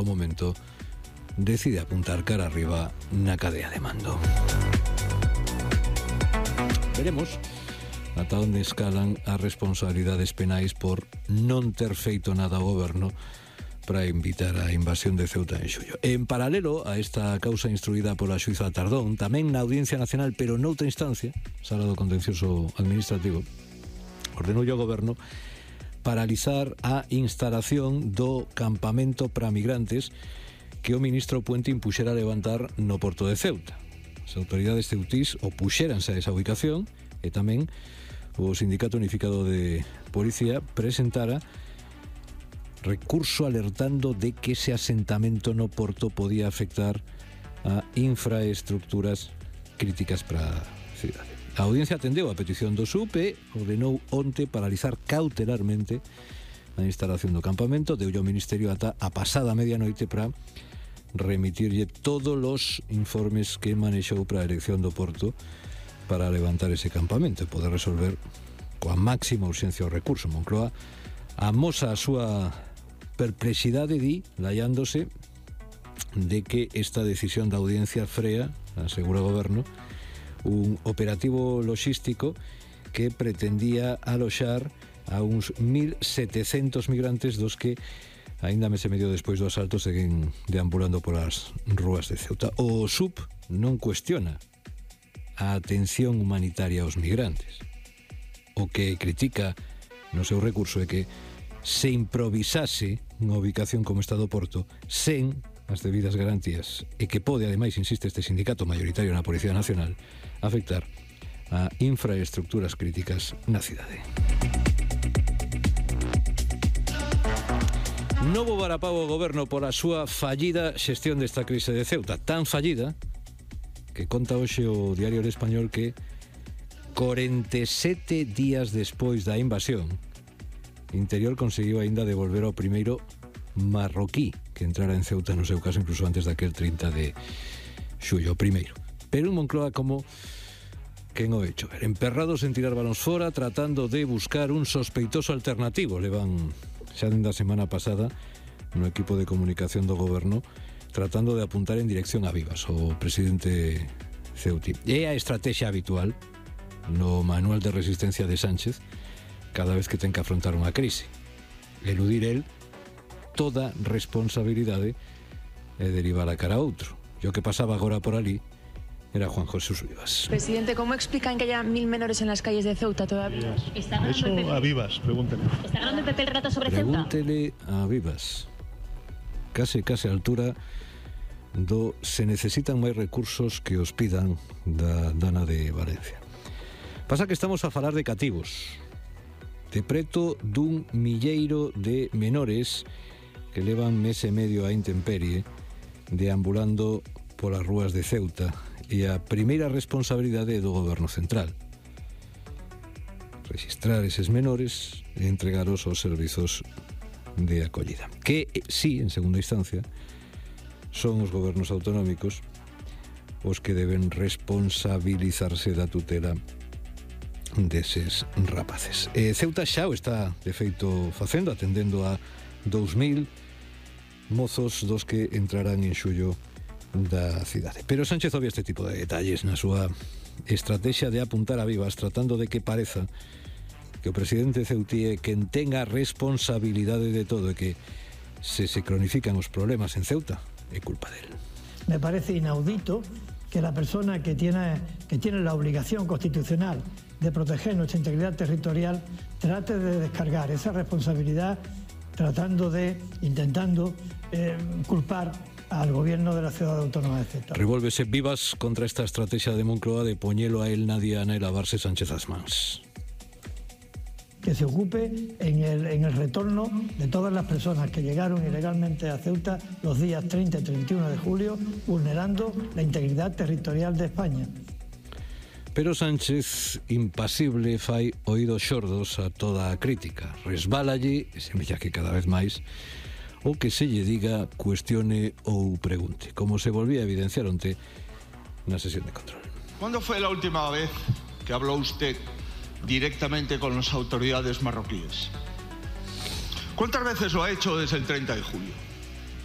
momento decide apuntar cara arriba na cadea de mando. Veremos ata onde escalan as responsabilidades penais por non ter feito nada ao goberno para invitar a invasión de Ceuta en xullo. En paralelo a esta causa instruída pola xuíza Tardón, tamén na Audiencia Nacional, pero noutra instancia, Sala do Contencioso Administrativo, ordenou ao goberno paralizar a instalación do campamento para migrantes que o ministro Puente impuxera a levantar no porto de Ceuta. As autoridades ceutís opuxéranse a esa ubicación e tamén o Sindicato Unificado de Policía presentara recurso alertando de que ese asentamento no porto podía afectar a infraestructuras críticas para a cidade. A audiencia atendeu a petición do SUP e ordenou onte paralizar cautelarmente a instalación do campamento. Deu ao Ministerio ata a pasada medianoite para remitirlle todos os informes que manexou para a elección do porto para levantar ese campamento e poder resolver coa máxima urxencia o recurso. Moncloa amosa a súa perplexidade, laiándose de que esta decisión da audiencia frea, asegura o goberno, un operativo logístico que pretendía aloxar a uns 1.700 migrantes dos que aínda mes e medio despois do asalto seguen deambulando polas rúas de Ceuta. O SUP non cuestiona a atención humanitaria aos migrantes. O que critica no seu recurso é que se improvisase unha ubicación como esta do Porto sen as debidas garantías e que pode, ademais, insiste este sindicato mayoritario na Policía Nacional, afectar a infraestructuras críticas na cidade. Novo varapau ao goberno pola súa fallida xestión desta crise de Ceuta, tan fallida que conta hoxe o Diario El Español que 47 días despois da invasión, Interior conseguiu aínda devolver ao primeiro marroquí que entrara en Ceuta, no seu caso incluso antes daquel 30 de xullo, o primeiro. Pero en Moncloa como quen o hecho ver, emperrados en tirar balóns fora, tratando de buscar un sospeitoso alternativo. Levan xa dende a semana pasada no equipo de comunicación do goberno tratando de apuntar en dirección a Vivas, o presidente ceutí. É a estrategia habitual no manual de resistencia de Sánchez cada vez que ten que afrontar unha crise. Eludir el toda responsabilidade e derivar a cara a outro. E o que pasaba agora por ali era Juan José Vivas. Presidente, ¿cómo explican que haya 1.000 menores en las calles de Ceuta todavía? Eso a Vivas, pregúntele. ¿Está ganando el PP el relato sobre Ceuta? Pregúntele a Vivas. Case a altura do se necesitan máis recursos que os pidan da Dana de Valencia. Pasa que estamos a falar de cativos, de preto dun milleiro de menores que levan mes e medio a intemperie deambulando polas rúas de Ceuta, e a primeira responsabilidade é do goberno central: registrar eses menores e entregaros aos servizos de acollida, que sí, en segunda instancia, son os gobernos autonómicos os que deben responsabilizarse da tutela deses rapaces. Ceuta xa o está, de feito, facendo, atendendo a 2.000 mozos dos que entrarán en xullo da cidade. Pero Sánchez obvia este tipo de detalles na súa estrategia de apuntar a Vivas, tratando de que pareza que o presidente ceutí é quen tenga responsabilidade de todo e que se cronifican os problemas en Ceuta é culpa del. Me parece inaudito que la persona que tiene la obligación constitucional de proteger nuestra integridad territorial trate de descargar esa responsabilidad intentando culpar al gobierno de la ciudad autónoma de Ceuta. Revólvese Vivas contra esta estrategia de Moncloa de poñelo a él na diana e lavarse Sánchez as mans. Que se ocupe en el retorno de todas las personas que llegaron ilegalmente a Ceuta los días 30 y 31 de julio, vulnerando la integridad territorial de España. Pero Sánchez, impasible, fai oídos xordos a toda a crítica. Resbálalle, e semella que cada vez máis, o que se lle diga, cuestione ou pregunte, como se volvía a evidenciar onte na sesión de control. ¿Cuándo fue la última vez que habló usted directamente con las autoridades marroquíes? ¿Cuántas veces lo ha hecho desde el 30 de julio?